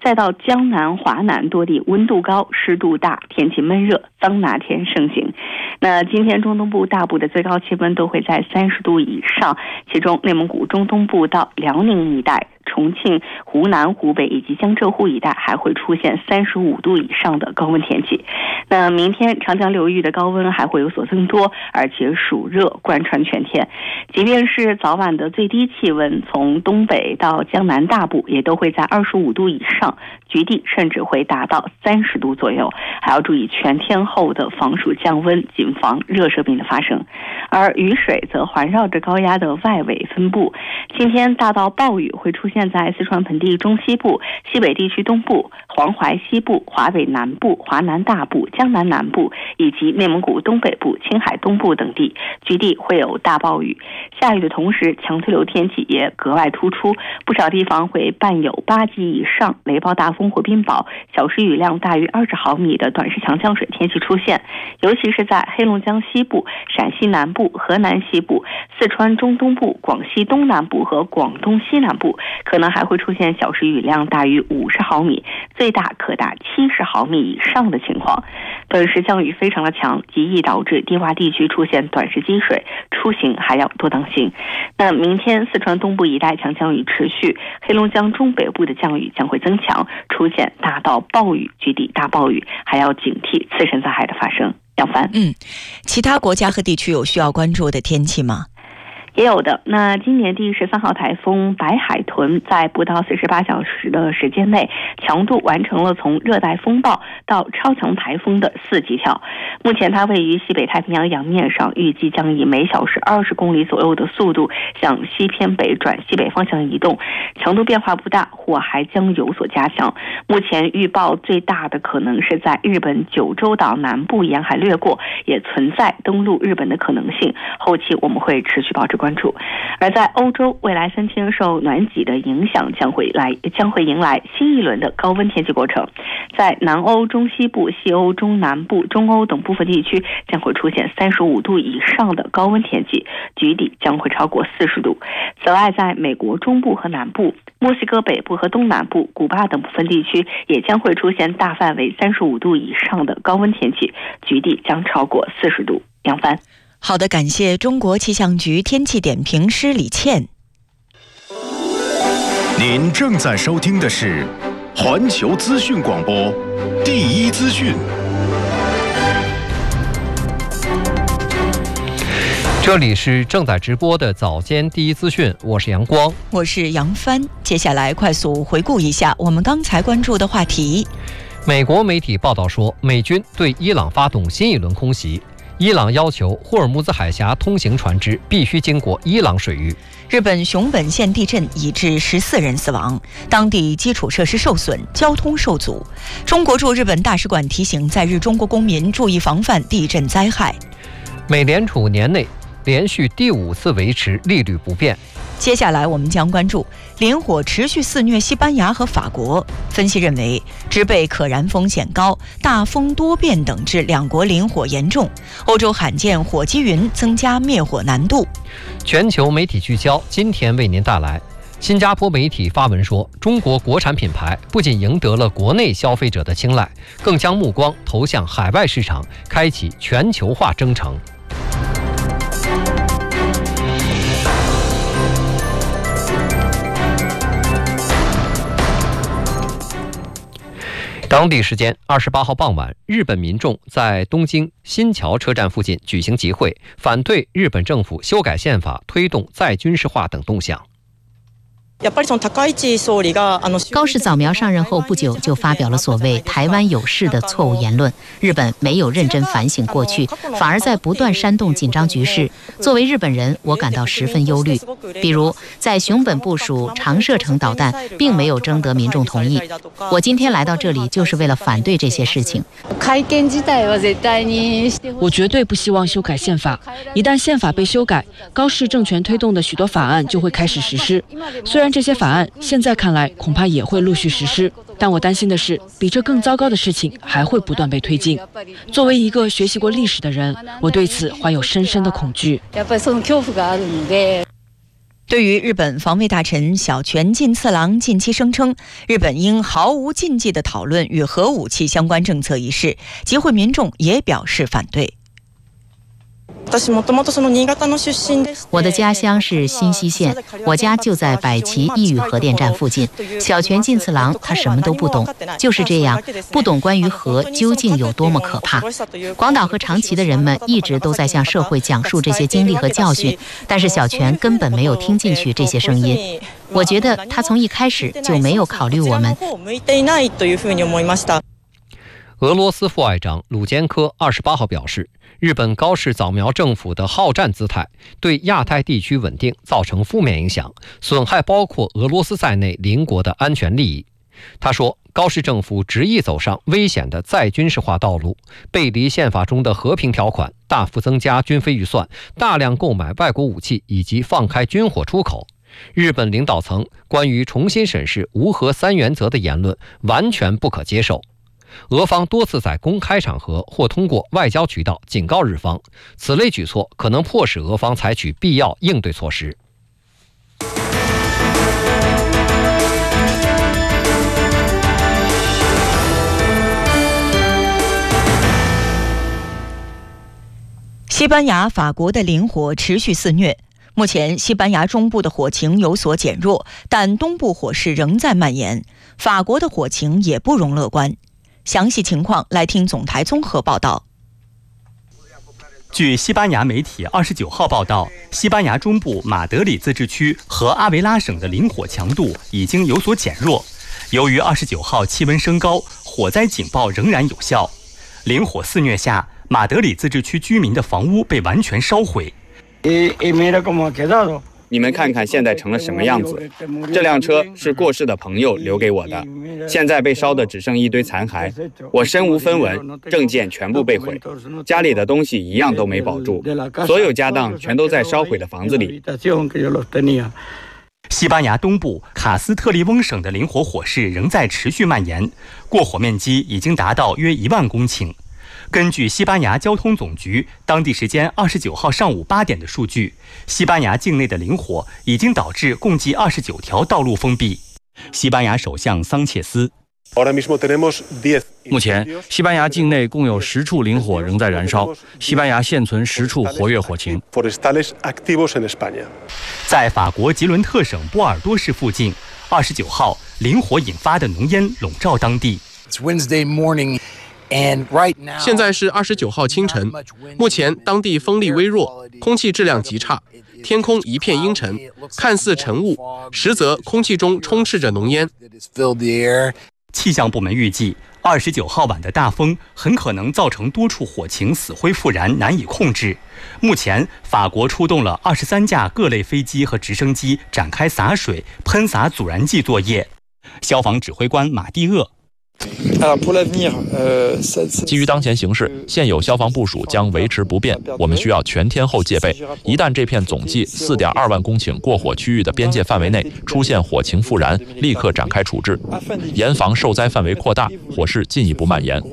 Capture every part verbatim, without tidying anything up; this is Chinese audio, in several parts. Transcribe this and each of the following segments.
再到江南、华南多地温度高、湿度大，天气闷热，桑拿天盛行。那今天中东部大部的最高气温都会在三十度以上，其中内蒙古中东部到辽宁一带、重庆、湖南、湖北以及江浙沪一带还会出现三十五度以上的高温天气。那明天长江流域的高温还会有所增多，而且暑热贯穿全天。即便是早晚的最低气温，从东北到江南大部也都会在二十五度以上，局地甚至会达到三十度左右。还要注意全天候的防暑降温，谨防热射病的发生。而雨水则环绕着高压的外围分布，今天大到暴雨会出现在四川盆地中西部、西北地区东部、黄淮西部、华北南部、华南大部、江南南部以及内蒙古东北部、青海东部等地，局地会有大暴雨。下雨的同时，强对流天气也格外突出，不少地方会伴有八级以上雷暴大风或冰雹，小时雨量大于二十毫米的短时强降水天气出现，尤其是在黑龙江西部、陕西南部、河南西部、四川中东部、广西东南部和广东西南部，可能还会出现小时雨量大于五十毫米，最大可达七十毫米以上的情况。短时降雨非常的强，极易导致低洼地区出现短时积水，出行还要多当心。那明天四川东部一带强降雨持续，黑龙江中北部的降雨将会增强，出现大到暴雨、局地大暴雨，还要警惕次生灾害的发生。杨帆， 嗯，其他国家和地区有需要关注的天气吗？ 也有的。那今年第十三号台风白海豚在不到四十八小时的时间内，强度完成了从热带风暴到超强台风的四级跳。目前它位于西北太平洋洋面上，预计将以每小时二十公里左右的速度向西偏北转西北方向移动，强度变化不大，或还将有所加强。目前预报最大的可能是在日本九州岛南部沿海掠过，也存在登陆日本的可能性。后期我们会持续保持关注。而在欧洲，未来三天受暖季的影响，将会来将会迎来新一轮的高温天气过程。在南欧、中西部、西欧、中南部、中欧等部分地区，将会出现三十五度以上的高温天气，局地将会超过四十度。此外，在美国中部和南部、墨西哥北部和东南部、古巴等部分地区，也将会出现大范围三十五度以上的高温天气，局地将超过四十度。杨帆。 好的，感谢中国气象局天气点评师李倩。 您正在收听的是环球资讯广播第一资讯。 这里是正在直播的早间第一资讯，我是杨光， 我是杨帆。接下来快速回顾一下我们刚才关注的话题。 美国媒体报道说，美军对伊朗发动新一轮空袭，伊朗要求霍尔木兹海峡通行船只必须经过伊朗水域。 日本熊本县地震已致十四人死亡，当地基础设施受损，交通受阻。中国驻日本大使馆提醒在日中国公民注意防范地震灾害。 美联储年内连续第五次维持利率不变。 接下来我们将关注林火持续肆虐西班牙和法国。分析认为，植被可燃风险高，大风多变等致两国林火严重。欧洲罕见火积云，增加灭火难度。 全球媒体聚焦今天为您带来。新加坡媒体发文说，中国国产品牌不仅赢得了国内消费者的青睐，更将目光投向海外市场，开启全球化征程。当地时间二十八号傍晚，日本民众在东京新桥车站附近举行集会，反对日本政府修改宪法、推动再军事化等动向。 高市早苗上任后不久就发表了所谓台湾有事的错误言论，日本没有认真反省过去，反而在不断煽动紧张局势。作为日本人，我感到十分忧虑。比如在熊本部署长射程导弹并没有征得民众同意，我今天来到这里就是为了反对这些事情。 我绝对不希望修改宪法，一旦宪法被修改，高市政权推动的许多法案就会开始实施。虽然这些法案现在看来恐怕也会陆续实施，但我担心的是，比这更糟糕的事情还会不断被推进。作为一个学习过历史的人，我对此怀有深深的恐惧。 对于日本防卫大臣小泉进次郎近期声称日本应毫无禁忌地讨论与核武器相关政策一事，集会民众也表示反对。 我的家乡是新舄县，我家就在百旗一宇核电站附近。小泉进次郎他什么都不懂，就是这样，不懂关于核究竟有多么可怕。广岛和长崎的人们一直都在向社会讲述这些经历和教训，但是小泉根本没有听进去这些声音。我觉得他从一开始就没有考虑我们。 俄罗斯副外长鲁坚科二十八号表示，日本高市早苗政府的好战姿态对亚太地区稳定造成负面影响，损害包括俄罗斯在内邻国的安全利益。他说，高市政府执意走上危险的再军事化道路，背离宪法中的和平条款，大幅增加军费预算，大量购买外国武器，以及放开军火出口。日本领导层关于重新审视无核三原则的言论完全不可接受。俄方多次在公开场合或通过外交渠道警告日方，此类举措可能迫使俄方采取必要应对措施。 西班牙、法国的林火持续肆虐。目前，西班牙中部的火情有所减弱，但东部火势仍在蔓延。法国的火情也不容乐观。详细情况来听总台综合报道。 据西班牙媒体二十九号报道，西班牙中部马德里自治区和阿维拉省的林火强度已经有所减弱。由于二十九号气温升高，火灾警报仍然有效。林火肆虐下，马德里自治区居民的房屋被完全烧毁。 你们看看现在成了什么样子，这辆车是过世的朋友留给我的，现在被烧的只剩一堆残骸，我身无分文，证件全部被毁，家里的东西一样都没保住，所有家当全都在烧毁的房子里。 西班牙东部卡斯特利翁省的林火火势仍在持续蔓延，过火面积已经达到约一万公顷。根据西班牙交通总局当地时间二十九号上午八点的数据，西班牙境内的林火已经导致共计二十九条道路封闭。西班牙首相桑切斯： 目前，西班牙境内共有十处林火仍在燃烧，西班牙现存十处活跃火情。 在法国吉伦特省波尔多市附近，二十九号林火引发的浓烟笼罩当地。 现在是二十九号清晨，目前当地风力微弱，空气质量极差，天空一片阴沉，看似晨雾，实则空气中充斥着浓烟。 气象部门预计，二十九号晚的大风很可能造成多处火情死灰复燃，难以控制。目前，法国出动了二十三架各类飞机和直升机，展开洒水、喷洒阻燃剂作业。消防指挥官马蒂厄： 基于当前形势，现有消防部署将维持不变。我们需要全天候戒备，一旦这片总计四点二万公顷过火区域的边界范围内出现火情复燃，立刻展开处置，严防受灾范围扩大，火势进一步蔓延。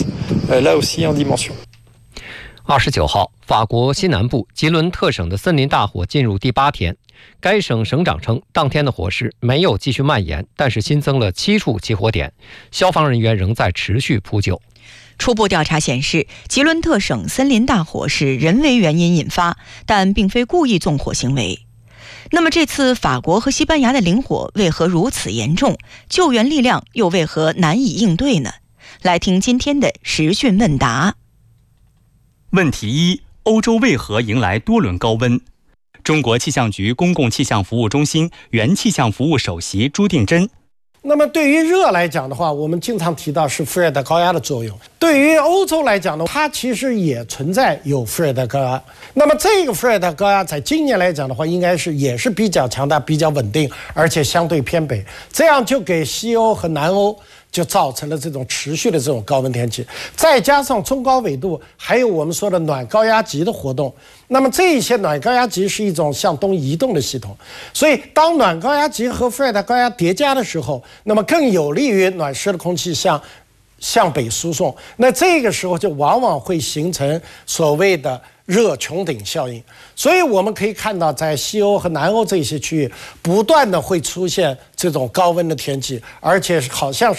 二十九号，法国西南部吉伦特省的森林大火进入第八天。该省省长称，当天的火势没有继续蔓延，但是新增了七处起火点，消防人员仍在持续扑救。 初步调查显示，吉伦特省森林大火是人为原因引发，但并非故意纵火行为。那么这次法国和西班牙的林火为何如此严重？救援力量又为何难以应对呢？来听今天的时讯问答。 问题一：欧洲为何迎来多轮高温？中国气象局公共气象服务中心原气象服务首席朱定珍： 那么对于热来讲的话，我们经常提到是副热带高压的作用。对于欧洲来讲呢，它其实也存在有副热带高压。那么这个副热带高压在今年来讲的话，应该是也是比较强大、比较稳定，而且相对偏北，这样就给西欧和南欧就造成了这种持续的这种高温天气，再加上中高纬度，还有我们说的暖高压极的活动。那么这一些暖高压极是一种向东移动的系统，所以当暖高压极和副热带高压叠加的时候，那么更有利于暖湿的空气向向北输送，那这个时候就往往会形成所谓的热穹顶效应。所以我们可以看到，在西欧和南欧这些区域，不断的会出现这种高温的天气，而且好像是